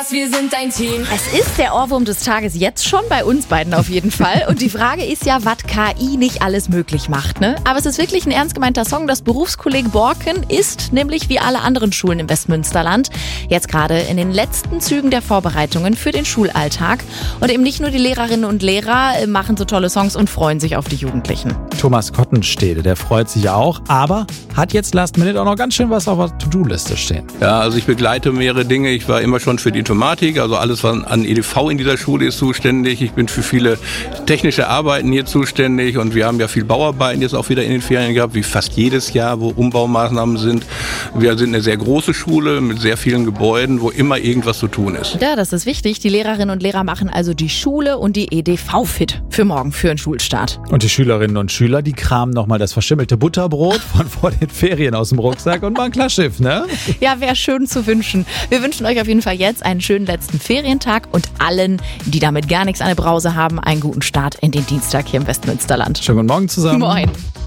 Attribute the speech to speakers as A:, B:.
A: Wir sind ein Team.
B: Es ist der Ohrwurm des Tages jetzt schon, bei uns beiden auf jeden Fall. Und die Frage ist ja, was KI nicht alles möglich macht, ne? Aber es ist wirklich ein ernst gemeinter Song. Das Berufskolleg Borken ist nämlich wie alle anderen Schulen im Westmünsterland jetzt gerade in den letzten Zügen der Vorbereitungen für den Schulalltag. Und eben nicht nur die Lehrerinnen und Lehrer machen so tolle Songs und freuen sich auf die Jugendlichen.
C: Thomas Kottenstede, der freut sich auch, aber hat jetzt Last Minute auch noch ganz schön was auf der To-Do-Liste stehen.
D: Ja, also ich begleite mehrere Dinge. Ich war immer schon für die Informatik, also alles, was an EDV in dieser Schule ist, zuständig. Ich bin für viele technische Arbeiten hier zuständig und wir haben ja viel Bauarbeiten jetzt auch wieder in den Ferien gehabt, wie fast jedes Jahr, wo Umbaumaßnahmen sind. Wir sind eine sehr große Schule mit sehr vielen Gebäuden, wo immer irgendwas zu tun ist.
B: Ja, das ist wichtig. Die Lehrerinnen und Lehrer machen also die Schule und die EDV fit für morgen, für den Schulstart.
C: Und die Schülerinnen und Schüler, die kramen nochmal das verschimmelte Butterbrot von vor den Ferien aus dem Rucksack und machen Klarschiff, ne?
B: Ja, wäre schön zu wünschen. Wir wünschen euch auf jeden Fall jetzt einen schönen letzten Ferientag und allen, die damit gar nichts an der Brause haben, einen guten Start in den Dienstag hier im Westmünsterland.
C: Schönen guten Morgen zusammen.
B: Moin.